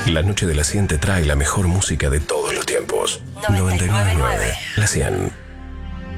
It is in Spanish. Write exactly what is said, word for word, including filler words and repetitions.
La noche de la cien te trae la mejor música de todos los tiempos. noventa y nueve punto nueve. La cien.